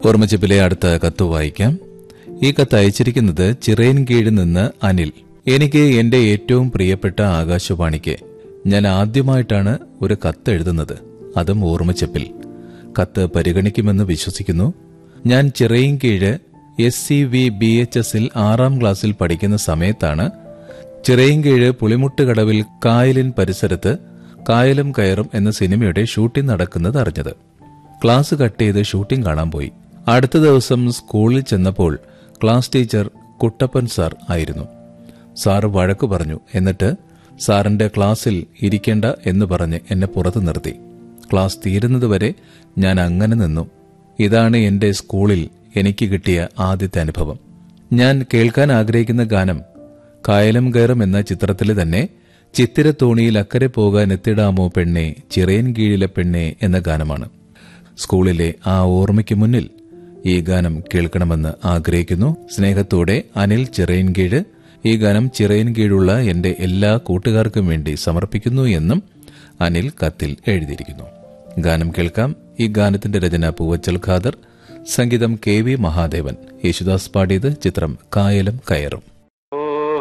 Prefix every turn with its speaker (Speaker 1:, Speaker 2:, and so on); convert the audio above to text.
Speaker 1: ഓർമ്മച്ചപ്പിലെ അടുത്ത കത്ത് വായിക്കാം. ഈ കത്ത് അയച്ചിരിക്കുന്നത് ചിറയൻകീഴിൽ നിന്ന് അനിൽ. എനിക്ക് എന്റെ ഏറ്റവും പ്രിയപ്പെട്ട ആകാശവാണിക്ക് ഞാൻ ആദ്യമായിട്ടാണ് ഒരു കത്ത് എഴുതുന്നത്, അതും ഓർമ്മച്ചപ്പിൽ. കത്ത് പരിഗണിക്കുമെന്ന് വിശ്വസിക്കുന്നു. ഞാൻ ചിറയൻകീഴ് SCVBHSൽ 6ാം ക്ലാസ്സിൽ പഠിക്കുന്ന സമയത്താണ് ചിറയൻകീഴ് പുളിമുട്ടുകടവിൽ കായലിൻ പരിസരത്ത് കായലും കയറും എന്ന സിനിമയുടെ ഷൂട്ടിംഗ് നടക്കുന്നത് അറിഞ്ഞത്. ക്ലാസ് കട്ട് ചെയ്ത് ഷൂട്ടിംഗ് കാണാൻ പോയി. അടുത്ത ദിവസം സ്കൂളിൽ ചെന്നപ്പോൾ ക്ലാസ് ടീച്ചർ കുട്ടപ്പൻ സാർ ആയിരുന്നു. സാറ് വഴക്കു പറഞ്ഞു. എന്നിട്ട് സാറിന്റെ ക്ലാസ്സിൽ ഇരിക്കേണ്ട എന്ന് പറഞ്ഞ് എന്നെ പുറത്തു നിർത്തി. ക്ലാസ് തീരുന്നതുവരെ ഞാൻ അങ്ങനെ നിന്നു. ഇതാണ് എന്റെ സ്കൂളിൽ എനിക്ക് കിട്ടിയ ആദ്യത്തെ അനുഭവം. ഞാൻ കേൾക്കാൻ ആഗ്രഹിക്കുന്ന ഗാനം കായലും കയറും എന്ന ചിത്രത്തിലെ തന്നെ ചിത്തിരത്തോണിയിൽ അക്കരെ പോകാൻ എത്തിടാമോ പെണ്ണെ ചിറയൻകീഴിലെ പെണ്ണെ എന്ന ഗാനമാണ്. സ്കൂളിലെ ആ ഓർമ്മയ്ക്ക് മുന്നിൽ ഈ ഗാനം കേൾക്കണമെന്ന് ആഗ്രഹിക്കുന്നു. സ്നേഹത്തോടെ അനിൽ ചിറയൻകീഴ്. ഈ ഗാനം ചിറയൻകീഴുള്ള എന്റെ എല്ലാ കൂട്ടുകാർക്കും വേണ്ടി സമർപ്പിക്കുന്നു എന്നും അനിൽ കത്തിൽ എഴുതിയിരിക്കുന്നു. ഗാനം കേൾക്കാം. ഈ ഗാനത്തിന്റെ രചന പൂവച്ചൽ ഖാദർ, സംഗീതം KV മഹാദേവൻ, യേശുദാസ് പാടിയത്. ചിത്രം കായലും കയറും.